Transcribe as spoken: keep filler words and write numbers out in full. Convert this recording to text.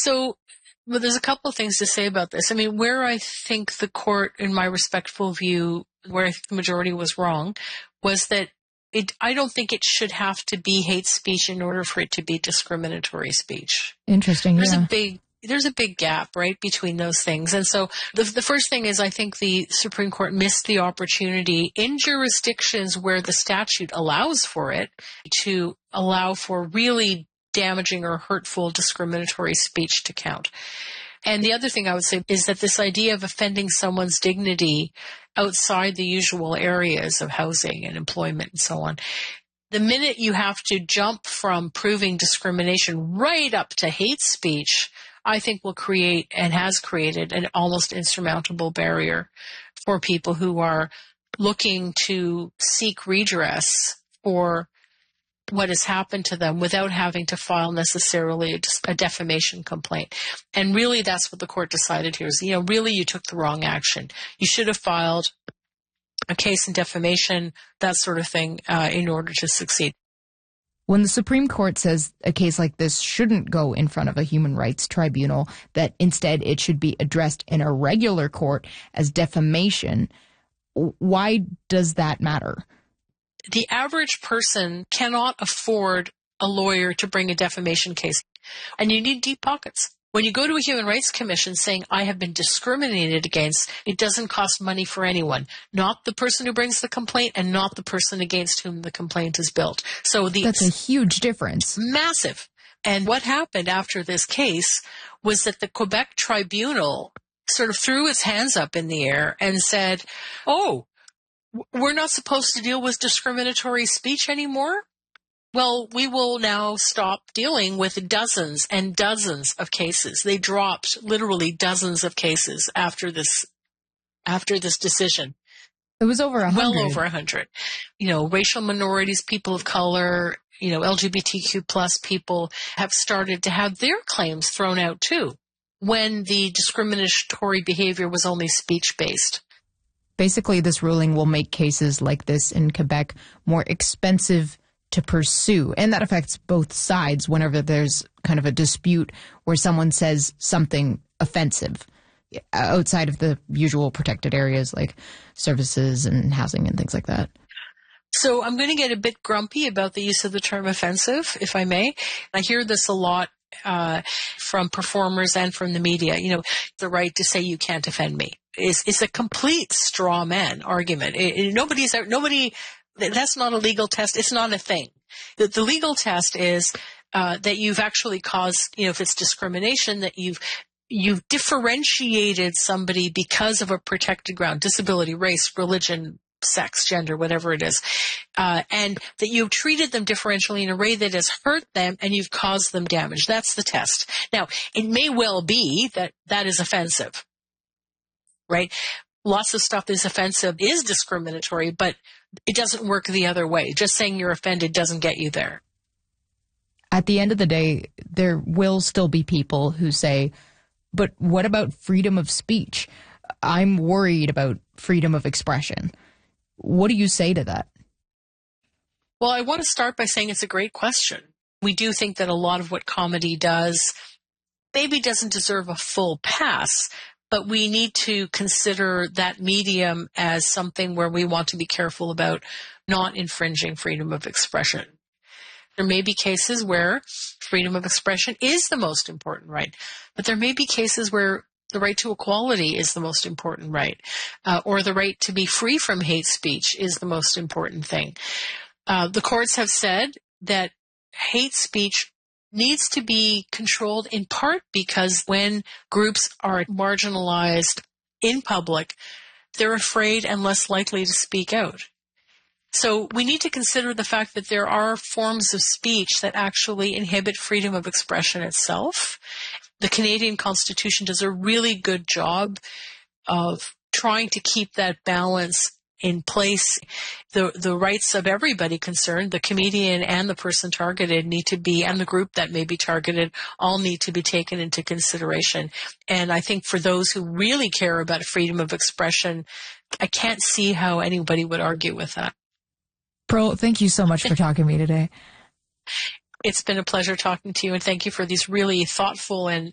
So, well, there's a couple of things to say about this. I mean, where I think the court, in my respectful view, where I think the majority was wrong, was that it, I don't think it should have to be hate speech in order for it to be discriminatory speech. Interesting. There's yeah. a big There's a big gap, right, between those things. And so the, the first thing is I think the Supreme Court missed the opportunity in jurisdictions where the statute allows for it to allow for really damaging or hurtful discriminatory speech to count. And the other thing I would say is that this idea of offending someone's dignity outside the usual areas of housing and employment and so on, the minute you have to jump from proving discrimination right up to hate speech, I think will create and has created an almost insurmountable barrier for people who are looking to seek redress for what has happened to them without having to file necessarily a, a defamation complaint. And really that's what the court decided here is, you know, really you took the wrong action. You should have filed a case in defamation, that sort of thing, uh, in order to succeed. When the Supreme Court says a case like this shouldn't go in front of a human rights tribunal, that instead it should be addressed in a regular court as defamation, why does that matter? The average person cannot afford a lawyer to bring a defamation case, and you need deep pockets. When you go to a Human Rights Commission saying, I have been discriminated against, it doesn't cost money for anyone, not the person who brings the complaint and not the person against whom the complaint is built. So the, That's a huge difference. Massive. And what happened after this case was that the Quebec tribunal sort of threw its hands up in the air and said, oh, we're not supposed to deal with discriminatory speech anymore? Well, we will now stop dealing with dozens and dozens of cases. They dropped literally dozens of cases after this, after this decision. It was over a hundred. Well over a hundred. You know, racial minorities, people of color, you know, L G B T Q plus people have started to have their claims thrown out too, when the discriminatory behavior was only speech-based. Basically, this ruling will make cases like this in Quebec more expensive to pursue. And that affects both sides whenever there's kind of a dispute where someone says something offensive outside of the usual protected areas like services and housing and things like that. So I'm going to get a bit grumpy about the use of the term offensive, if I may. I hear this a lot uh, from performers and from the media. You know, the right to say you can't offend me is is a complete straw man argument. It, it, nobody's nobody. That's not a legal test. It's not a thing. The, the legal test is uh, that you've actually caused, you know, if it's discrimination, that you've you've differentiated somebody because of a protected ground, disability, race, religion, sex, gender, whatever it is, uh, and that you've treated them differentially in a way that has hurt them and you've caused them damage. That's the test. Now, it may well be that that is offensive, right? Lots of stuff is offensive is discriminatory, but it doesn't work the other way. Just saying you're offended doesn't get you there. At the end of the day, there will still be people who say, but what about freedom of speech? I'm worried about freedom of expression. What do you say to that? Well, I want to start by saying it's a great question. We do think that a lot of what comedy does maybe doesn't deserve a full pass, but we need to consider that medium as something where we want to be careful about not infringing freedom of expression. There may be cases where freedom of expression is the most important right, but there may be cases where the right to equality is the most important right, uh, or the right to be free from hate speech is the most important thing. Uh, the courts have said that hate speech needs to be controlled in part because when groups are marginalized in public, they're afraid and less likely to speak out. So we need to consider the fact that there are forms of speech that actually inhibit freedom of expression itself. The Canadian Constitution does a really good job of trying to keep that balance in place. The the rights of everybody concerned, the comedian and the person targeted need to be, and the group that may be targeted, all need to be taken into consideration. And I think for those who really care about freedom of expression, I can't see how anybody would argue with that. Pearl, thank you so much for talking to me today. It's been a pleasure talking to you, and thank you for these really thoughtful and